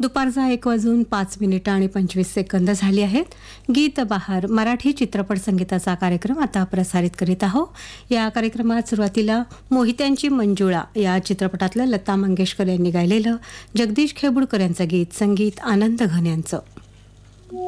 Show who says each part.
Speaker 1: दुपारचा 1:05:25 झाली आहेत. गीत बहार मराठी चित्रपट संगीताचा कार्यक्रम आता प्रसारित करीत आहोत. या कार्यक्रमात सुरुवातीला मोहित्यांची मंजुळा या चित्रपटातलं लता मंगेशकर यांनी गायलेलं जगदीश खेबुडकर यांचं गीत, संगीत आनंद घन यांचं.